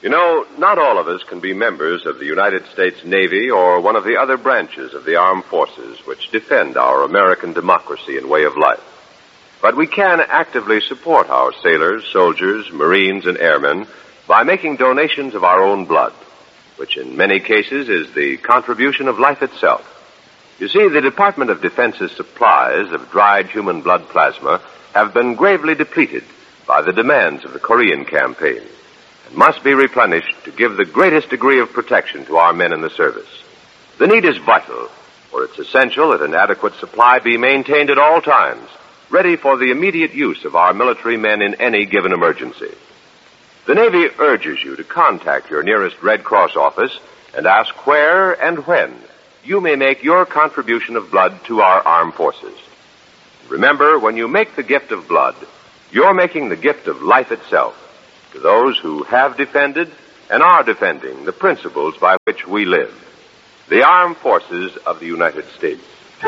You know, not all of us can be members of the United States Navy or one of the other branches of the armed forces which defend our American democracy and way of life. But we can actively support our sailors, soldiers, Marines, and airmen by making donations of our own blood, which in many cases is the contribution of life itself. You see, the Department of Defense's supplies of dried human blood plasma have been gravely depleted by the demands of the Korean campaign and must be replenished to give the greatest degree of protection to our men in the service. The need is vital, for it's essential that an adequate supply be maintained at all times, ready for the immediate use of our military men in any given emergency. The Navy urges you to contact your nearest Red Cross office and ask where and when you may make your contribution of blood to our armed forces. Remember, when you make the gift of blood, you're making the gift of life itself to those who have defended and are defending the principles by which we live. The Armed Forces of the United States.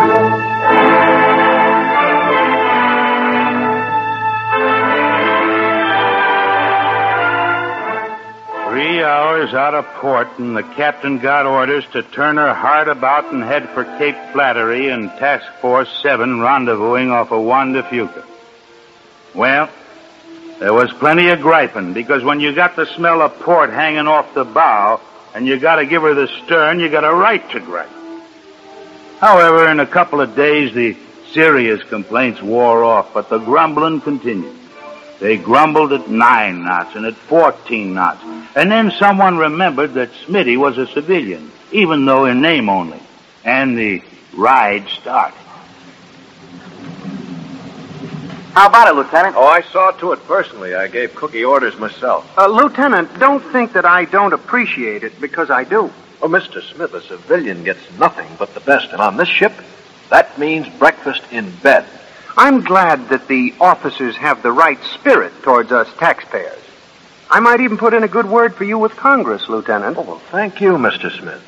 3 hours out of port, and the captain got orders to turn her hard about and head for Cape Flattery and Task Force 7 rendezvousing off of Juan de Fuca. Well, there was plenty of griping, because when you got the smell of port hanging off the bow and you got to give her the stern, you got a right to gripe. However, in a couple of days, the serious complaints wore off, but the grumbling continued. They grumbled at 9 knots and at 14 knots. And then someone remembered that Smitty was a civilian, even though in name only. And the ride started. How about it, Lieutenant? Oh, I saw to it personally. I gave Cookie orders myself. Lieutenant, don't think that I don't appreciate it, because I do. Oh, Mr. Smith, a civilian gets nothing but the best. And on this ship, that means breakfast in bed. I'm glad that the officers have the right spirit towards us taxpayers. I might even put in a good word for you with Congress, Lieutenant. Oh, well, thank you, Mr. Smith.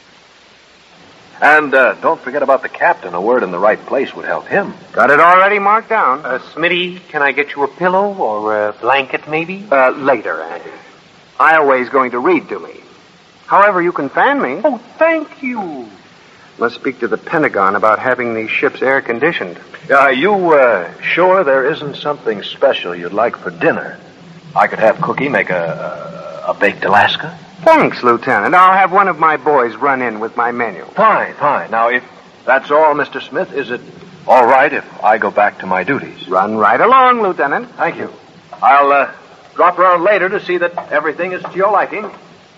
And don't forget about the captain. A word in the right place would help him. Got it already marked down. Smitty, can I get you a pillow or a blanket, maybe? Later, Andy. Ioway's going to read to me. However, you can fan me. Oh, thank you. Must speak to the Pentagon about having these ships air-conditioned. Are you sure there isn't something special you'd like for dinner? I could have Cookie make a baked Alaska. Thanks, Lieutenant. I'll have one of my boys run in with my menu. Fine. Now, if that's all, Mr. Smith, is it all right if I go back to my duties? Run right along, Lieutenant. Thank you. I'll drop around later to see that everything is to your liking.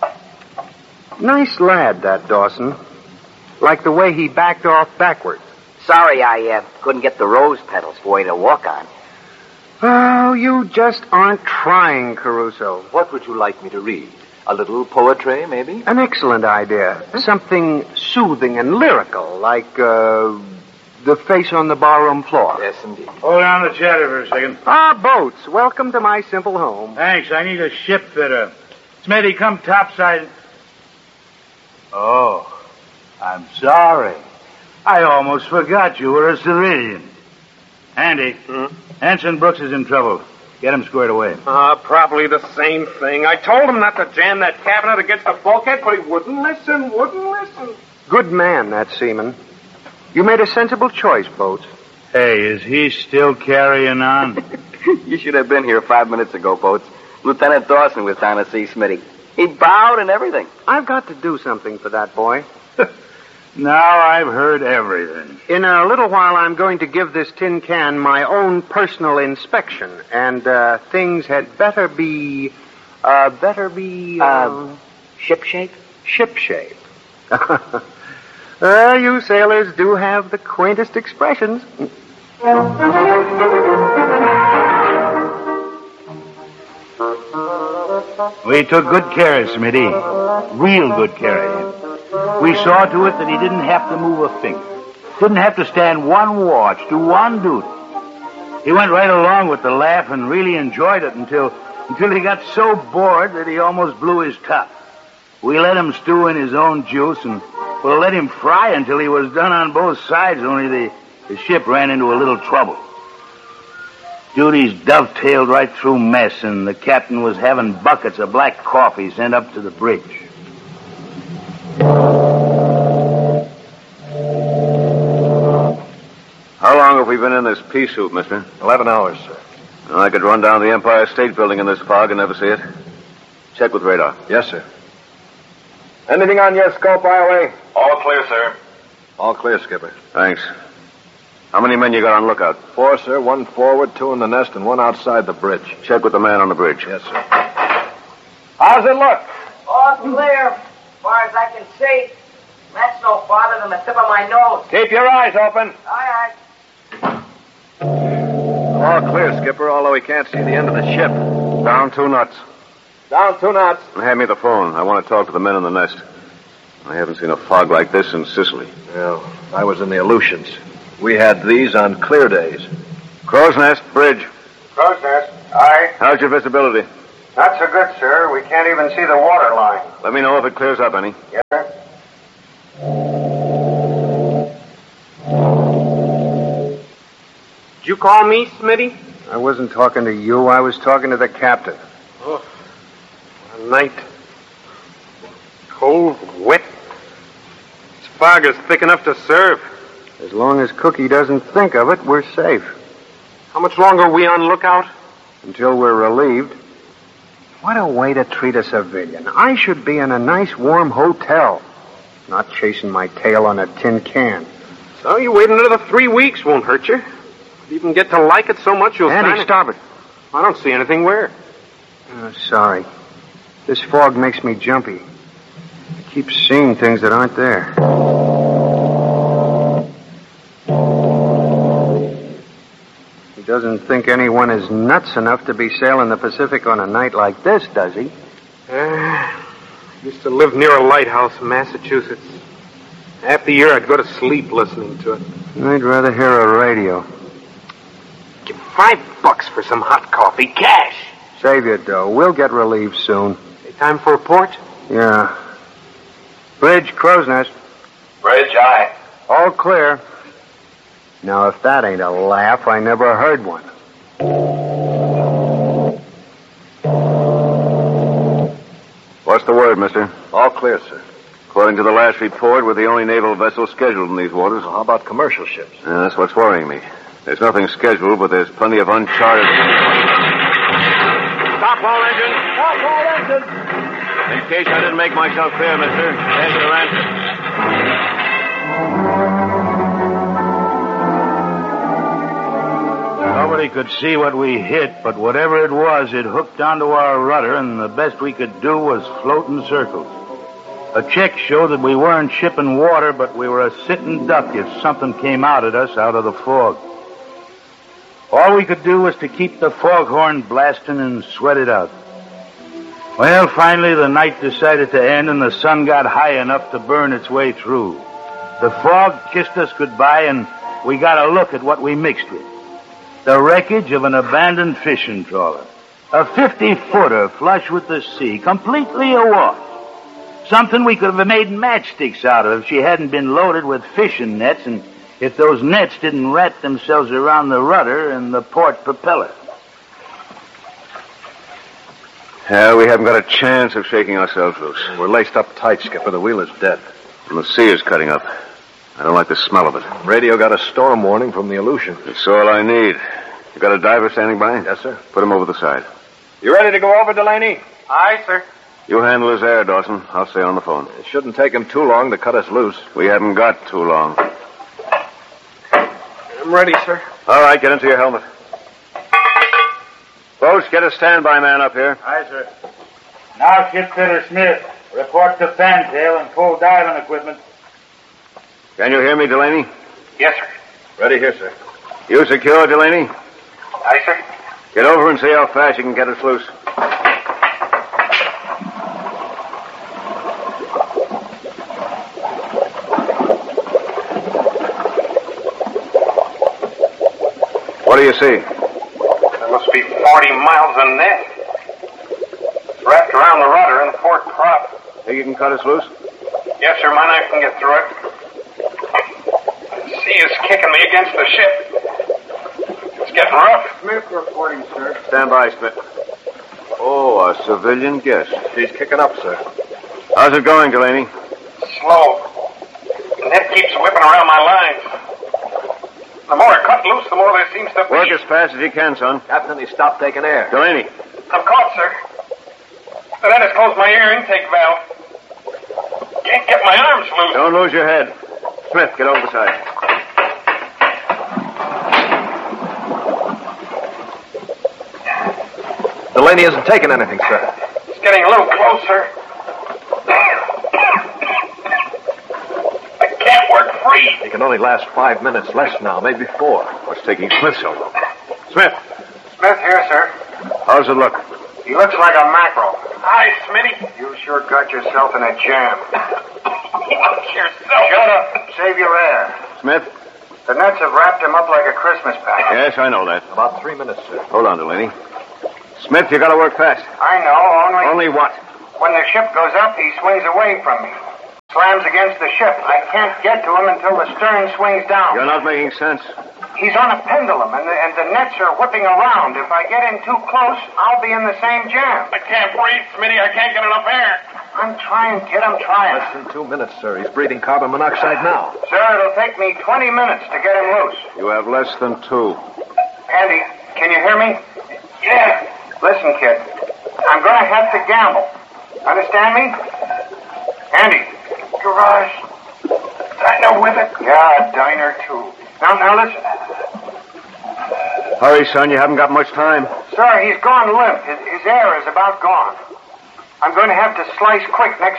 Nice lad, that Dawson. Like the way he backed off backwards. Sorry I couldn't get the rose petals for you to walk on. Oh, you just aren't trying, Caruso. What would you like me to read? A little poetry, maybe? An excellent idea. Something soothing and lyrical, like, The Face on the Barroom Floor. Yes, indeed. Hold on the chatter for a second. Boats. Welcome to my simple home. Thanks. I need a ship fitter. Smitty, come topside. Oh, I'm sorry. I almost forgot you were a civilian. Andy, Anson Brooks is in trouble. Get him squared away. Probably the same thing. I told him not to jam that cabinet against the bulkhead, but he wouldn't listen. Good man, that seaman. You made a sensible choice, Boats. Hey, is he still carrying on? You should have been here 5 minutes ago, Boats. Lieutenant Dawson was down to see Smitty. He bowed and everything. I've got to do something for that boy. Now I've heard everything. In a little while, I'm going to give this tin can my own personal inspection, and things had better be Shipshape? Shipshape. You sailors do have the quaintest expressions. We took good care of Smitty. Real good care of him. We saw to it that he didn't have to move a finger. Didn't have to stand one watch, do one duty. He went right along with the laugh and really enjoyed it until he got so bored that he almost blew his top. We let him stew in his own juice and let him fry until he was done on both sides, only the ship ran into a little trouble. Duties dovetailed right through mess, and the captain was having buckets of black coffee sent up to the bridge. How long have we been in this pea soup, mister? 11 hours, sir. Well, I could run down the Empire State Building in this fog and never see it. Check with radar. Yes, sir. Anything on your scope, Ioway? All clear, sir. All clear, Skipper. Thanks. How many men you got on lookout? 4, sir. 1 forward, 2 in the nest, and 1 outside the bridge. Check with the man on the bridge. Yes, sir. How's it look? All clear, as far as I can see. That's no farther than the tip of my nose. Keep your eyes open. Aye, All clear, Skipper, although we can't see the end of the ship. Down 2 knots. Down 2 knots. Hand me the phone. I want to talk to the men in the nest. I haven't seen a fog like this in Sicily. Well, I was in the Aleutians. We had these on clear days. Crow's Nest, bridge. Crow's Nest. Aye. How's your visibility? Not so good, sir. We can't even see the water line. Let me know if it clears up any. Yes, sir. Did you call me, Smitty? I wasn't talking to you. I was talking to the captain. Oh, a night. Cold, wet. This fog is thick enough to serve. As long as Cookie doesn't think of it, we're safe. How much longer are we on lookout? Until we're relieved. What a way to treat a civilian. I should be in a nice warm hotel, not chasing my tail on a tin can. So you wait another 3 weeks, won't hurt you. If you can get to like it so much, you'll Andy, stop it. I don't see anything where. Sorry. This fog makes me jumpy. I keep seeing things that aren't there. He doesn't think anyone is nuts enough to be sailing the Pacific on a night like this, does he? Used to live near a lighthouse in Massachusetts. Half the year I'd go to sleep listening to it. I'd rather hear a radio. Give $5 for some hot coffee, cash. Save your dough. We'll get relieved soon. Hey, time for a port? Yeah. Bridge, Crow's Nest. Bridge, aye. All clear. Now, if that ain't a laugh, I never heard one. What's the word, mister? All clear, sir. According to the last report, we're the only naval vessel scheduled in these waters. Well, how about commercial ships? Yeah, that's what's worrying me. There's nothing scheduled, but there's plenty of uncharted... Stop all engines! Stop all engines! In case I didn't make myself clear, mister, here's your answer. Nobody could see what we hit, but whatever it was, it hooked onto our rudder, and the best we could do was float in circles. A check showed that we weren't shipping water, but we were a sitting duck if something came out at us out of the fog. All we could do was to keep the foghorn blasting and sweat it out. Well, finally the night decided to end, and the sun got high enough to burn its way through. The fog kissed us goodbye, and we got a look at what we mixed with. The wreckage of an abandoned fishing trawler. A 50-footer flush with the sea, completely awash. Something we could have made matchsticks out of if she hadn't been loaded with fishing nets and if those nets didn't wrap themselves around the rudder and the port propeller. Yeah, we haven't got a chance of shaking ourselves loose. We're laced up tight, Skipper. The wheel is dead. And the sea is cutting up. I don't like the smell of it. Radio got a storm warning from the Aleutian. That's all I need. You got a diver standing by? Yes, sir. Put him over the side. You ready to go over, Delaney? Aye, sir. You handle his air, Dawson. I'll stay on the phone. It shouldn't take him too long to cut us loose. We haven't got too long. I'm ready, sir. All right, get into your helmet. Boats, get a standby man up here. Aye, sir. Now, Shipfitter Smith, report to Fantail and full diving equipment. Can you hear me, Delaney? Yes, sir. Ready here, sir. You secure, Delaney? Aye, sir. Get over and see how fast you can get us loose. What do you see? There must be 40 miles of net. It's wrapped around the rudder and the port prop. Think you can cut us loose? Yes, sir. My knife can get through it. The sea is kicking me against the ship. It's getting rough. Smith reporting, sir. Stand by, Smith. Oh, a civilian guest. She's kicking up, sir. How's it going, Delaney? Slow. The net keeps whipping around my lines. The more I cut loose, the more there seems to be. Work as fast as you can, son. Captain, he stopped taking air. Delaney. I'm caught, sir. The net has closed my air intake valve. Can't get my arms loose. Don't lose your head. Smith, get over the side. Delaney isn't taking anything, sir. It's getting a little closer. I can't work free. He can only last 5 minutes, less now, maybe 4. What's taking Smith so long? Smith, Smith here, sir. how's it look? He looks like a mackerel. Hi, Smitty. You sure got yourself in a jam. Watch yourself. Shut up. Save your air. Smith? The nets have wrapped him up like a Christmas package. Yes, I know that. About 3 minutes, sir. Hold on, Delaney. Smith, you gotta work fast. I know, Only what? when the ship goes up, he swings away from me. Slams against the ship. I can't get to him until the stern swings down. You're not making sense. He's on a pendulum, and the nets are whipping around. If I get in too close, I'll be in the same jam. I can't breathe, Smitty. I can't get enough air. I'm trying, kid. I'm trying. Less than 2 minutes, sir. He's breathing carbon monoxide now. Sir, it'll take me 20 minutes to get him loose. You have less than 2. Andy, can you hear me? Yeah. Listen, kid. I'm going to have to gamble. Understand me? Andy. Garage. Diner with it. Yeah, a diner, too. Now listen. Hurry, son. You haven't got much time. Sir, he's gone limp. His air is about gone. I'm going to have to slice quick next